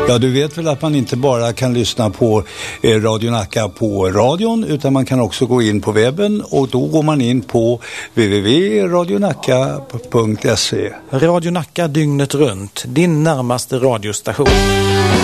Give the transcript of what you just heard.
Ja, du vet väl att man inte bara kan lyssna på Radio Nacka på radion, utan man kan också gå in på webben, och då går man in på www.radionacka.se. Radio Nacka dygnet runt, din närmaste radiostation.